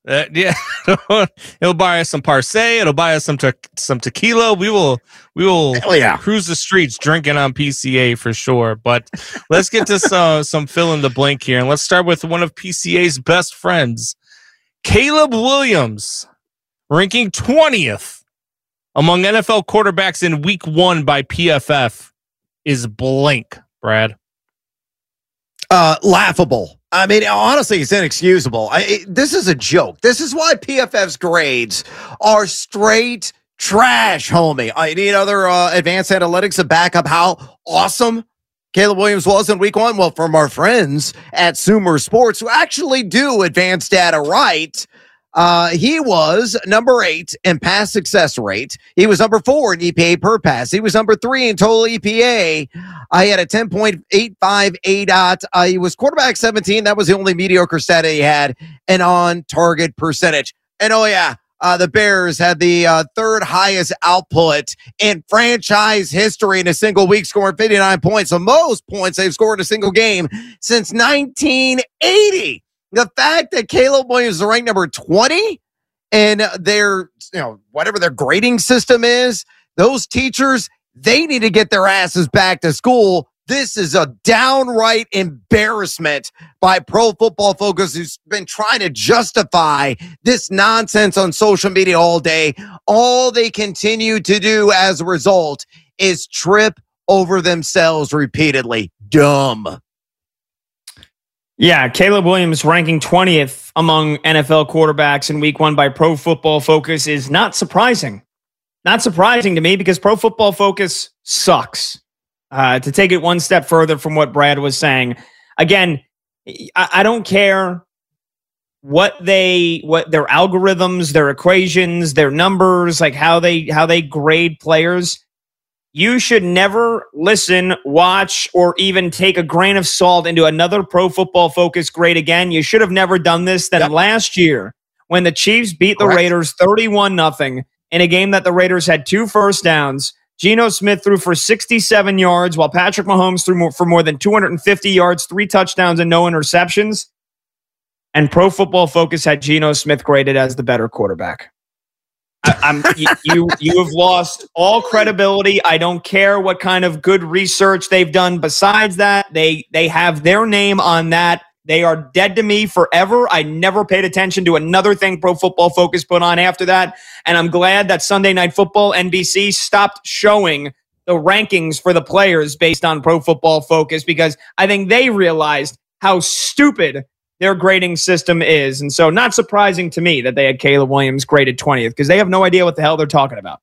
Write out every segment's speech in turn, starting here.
Yeah, it'll buy us some Parse. It'll buy us some tequila. We will cruise the streets drinking on PCA for sure. But let's get to some fill in the blank here, and let's start with one of PCA's best friends, Caleb Williams, ranking 20th among NFL quarterbacks in Week 1 by PFF is blank. Brad, laughable. I mean, honestly, it's inexcusable. This is a joke. This is why PFF's grades are straight trash, homie. I need other advanced analytics to back up how awesome Caleb Williams was in Week 1. Well, from our friends at Sumer Sports, who actually do advanced data right, he was number 8 in pass success rate. He was number 4 in EPA per pass. He was number 3 in total EPA. He had a 10.85 ADOT. He was quarterback 17. That was the only mediocre stat he had. And on target percentage. And the Bears had the third highest output in franchise history in a single week, scoring 59 points. The most points they've scored in a single game since 1980. The fact that Caleb Williams is ranked number 20 and their, whatever their grading system is, those teachers, they need to get their asses back to school. This is a downright embarrassment by Pro Football Focus, who's been trying to justify this nonsense on social media all day. All they continue to do as a result is trip over themselves repeatedly. Dumb. Yeah, Caleb Williams ranking 20th among NFL quarterbacks in Week 1 by Pro Football Focus is not surprising. Not surprising to me because Pro Football Focus sucks. To take it one step further from what Brad was saying, again, I don't care what their algorithms, their equations, their numbers, like how they grade players. You should never listen, watch, or even take a grain of salt into another Pro Football Focus grade again. You should have never done this. Then last year, when the Chiefs beat the Raiders 31-0 in a game that the Raiders had 2 first downs, Geno Smith threw for 67 yards, while Patrick Mahomes threw for more than 250 yards, 3 touchdowns, and no interceptions. And Pro Football Focus had Geno Smith graded as the better quarterback. You have lost all credibility. I don't care what kind of good research they've done. Besides that, they have their name on that. They are dead to me forever. I never paid attention to another thing Pro Football Focus put on after that. And I'm glad that Sunday Night Football, NBC, stopped showing the rankings for the players based on Pro Football Focus, because I think they realized how stupid their grading system is. And so not surprising to me that they had Caleb Williams graded 20th, because they have no idea what the hell they're talking about.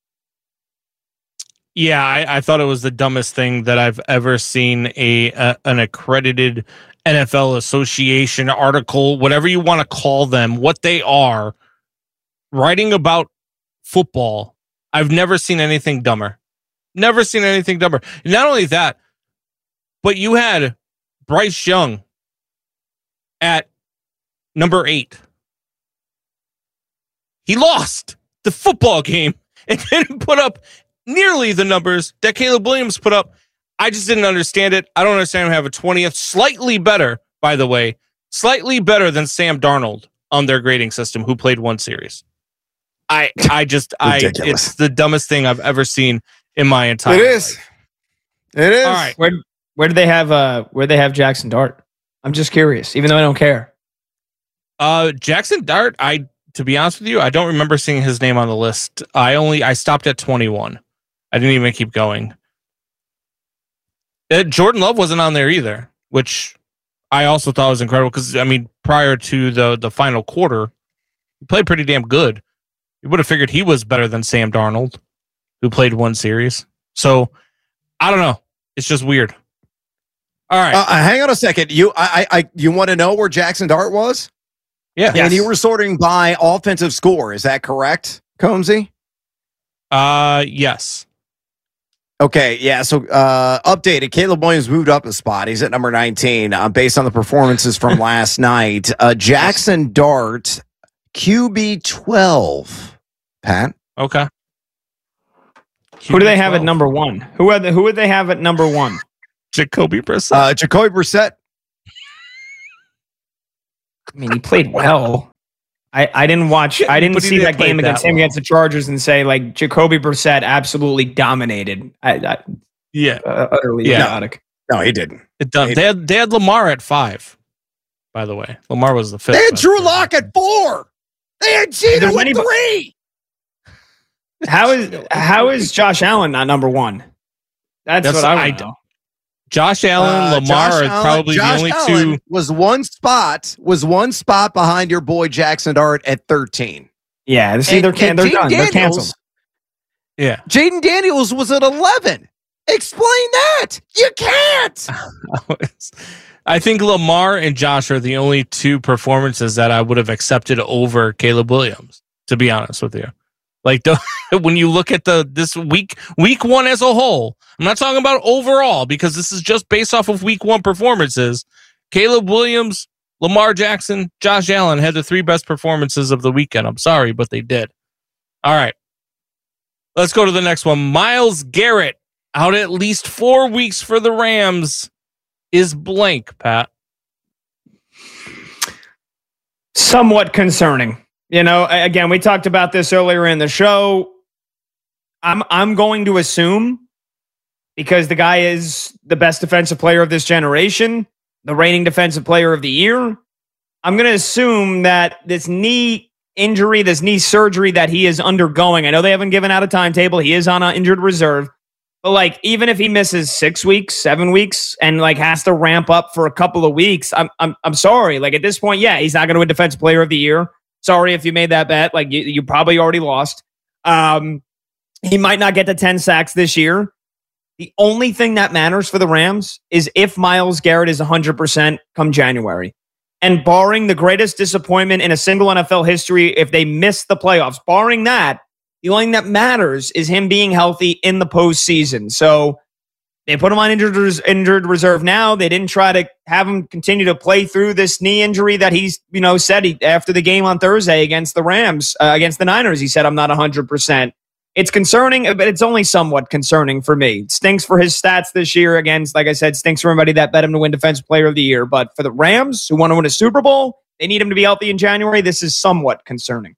Yeah, I thought it was the dumbest thing that I've ever seen an accredited NFL Association article, whatever you want to call them, what they are, writing about football. I've never seen anything dumber. Never seen anything dumber. Not only that, but you had Bryce Young at number 8. He lost the football game and didn't put up nearly the numbers that Caleb Williams put up. I just didn't understand it. I don't understand him have a 20th. Slightly better, by the way. Slightly better than Sam Darnold on their grading system, who played 1 series. It's the dumbest thing I've ever seen in my entire life. It is. All right. Where do they have Jackson Dart? I'm just curious, even though I don't care. Jackson Dart, to be honest with you, I don't remember seeing his name on the list. I stopped at 21. I didn't even keep going. Jordan Love wasn't on there either, which I also thought was incredible because, prior to the final quarter, he played pretty damn good. You would have figured he was better than Sam Darnold, who played 1 series. So, I don't know. It's just weird. All right. Hang on a second. You want to know where Jackson Dart was? Yeah. And you were sorting by offensive score. Is that correct, Combsy? Yes. Okay, yeah, so updated. Caleb Williams moved up a spot. He's at number 19 based on the performances from last night. Jackson Dart, QB 12. Pat? Okay. Who do they have at number 1? Who would they have at number 1? Jacoby Brissett. Jacoby Brissett. He played well. I didn't watch. I didn't see that game against him against the Chargers and say like Jacoby Brissett absolutely dominated. Utterly idiotic. No, he didn't. They had Lamar at 5. By the way, Lamar was the 5th. They had Drew Lock at 4. They had Geno at 3. How is Josh Allen not number 1? That's what I know. Josh Allen, Lamar are probably the only two. Was one spot behind your boy Jackson Dart at 13. Yeah, they're done. They're canceled. Yeah, Jaden Daniels was at 11. Explain that. You can't. I think Lamar and Josh are the only two performances that I would have accepted over Caleb Williams, to be honest with you. Like when you look at this week 1 as a whole, I'm not talking about overall because this is just based off of week 1 performances. Caleb Williams, Lamar Jackson, Josh Allen had the 3 best performances of the weekend. I'm sorry, but they did. All right. Let's go to the next one. Myles Garrett out at least 4 weeks for the Rams is blank, Pat. Somewhat concerning. You know, again, we talked about this earlier in the show. I'm going to assume, because the guy is the best defensive player of this generation, the reigning defensive player of the year, I'm going to assume that this knee injury, this knee surgery that he is undergoing, I know they haven't given out a timetable. He is on an injured reserve. But like, even if he misses 6 weeks, 7 weeks, and like has to ramp up for a couple of weeks, I'm sorry. Like at this point, yeah, he's not going to win Defensive Player of the Year. Sorry if you made that bet. Like you probably already lost. He might not get to 10 sacks this year. The only thing that matters for the Rams is if Myles Garrett is 100% come January. And barring the greatest disappointment in a single NFL history, if they miss the playoffs, barring that, the only thing that matters is him being healthy in the postseason. So they put him on injured reserve now. They didn't try to have him continue to play through this knee injury that he's, said after the game on Thursday against the Rams, against the Niners. He said, I'm not 100%. It's concerning, but it's only somewhat concerning for me. It stinks for his stats this year. Again, like I said, stinks for everybody that bet him to win Defensive Player of the Year. But for the Rams, who want to win a Super Bowl, they need him to be healthy in January. This is somewhat concerning.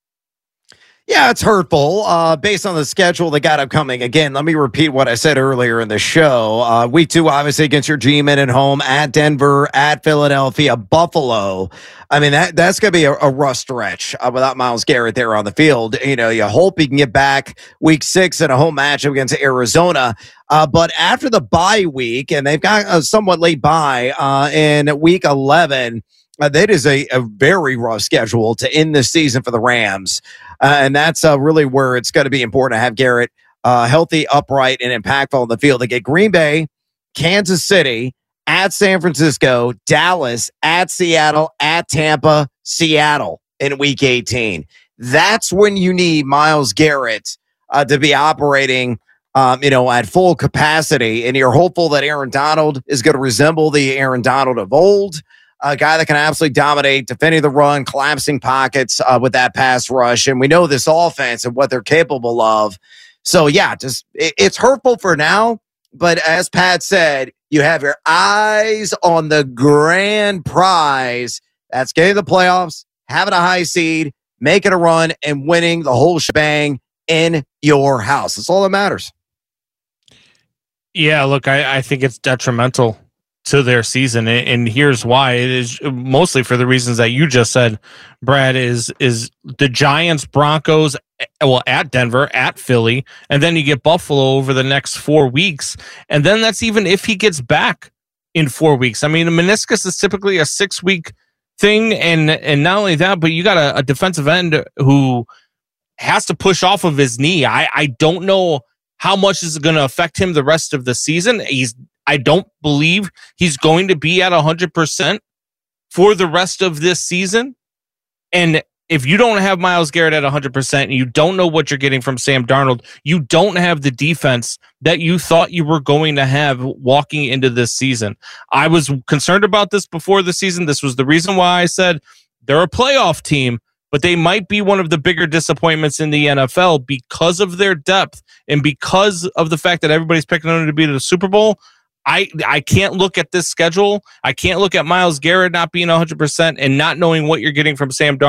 Yeah, it's hurtful based on the schedule they got upcoming. Again, let me repeat what I said earlier in the show. Week 2, obviously, against your G-Men at home, at Denver, at Philadelphia, Buffalo. I mean, that's going to be a rough stretch without Myles Garrett there on the field. You hope he can get back week 6 in a home matchup against Arizona. But after the bye week, and they've got a somewhat late bye in week 11, that is a very rough schedule to end the season for the Rams. And that's really where it's going to be important to have Garrett healthy, upright, and impactful on the field. They get Green Bay, Kansas City, at San Francisco, Dallas, at Seattle, at Tampa, Seattle in week 18. That's when you need Myles Garrett to be operating at full capacity. And you're hopeful that Aaron Donald is going to resemble the Aaron Donald of old. A guy that can absolutely dominate, defending the run, collapsing pockets with that pass rush. And we know this offense and what they're capable of. So, yeah, it's hurtful for now. But as Pat said, you have your eyes on the grand prize. That's getting the playoffs, having a high seed, making a run, and winning the whole shebang in your house. That's all that matters. Yeah, look, I think it's detrimental to their season, and here's why. It is mostly for the reasons that you just said, Brad. Is the Giants, Broncos, at Denver, at Philly, and then you get Buffalo over the next 4 weeks, and then that's even if he gets back in 4 weeks. I mean, a meniscus is typically a 6-week thing, and not only that, but you got a defensive end who has to push off of his knee. I don't know how much is going to affect him the rest of the season. I don't believe he's going to be at 100% for the rest of this season. And if you don't have Myles Garrett at 100% and you don't know what you're getting from Sam Darnold, you don't have the defense that you thought you were going to have walking into this season. I was concerned about this before the season. This was the reason why I said they're a playoff team, but they might be one of the bigger disappointments in the NFL because of their depth and because of the fact that everybody's picking them to be to the Super Bowl. I can't look at this schedule. I can't look at Myles Garrett not being 100% and not knowing what you're getting from Sam Darnold